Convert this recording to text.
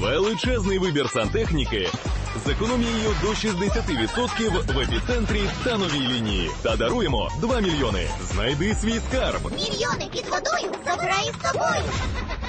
Величезний вибір сантехніки з економією до 60% в епіцентрі та новій лінії. Та даруємо 2 мільйони. Знайди свій скарб. Мільйони під водою забирай з собою.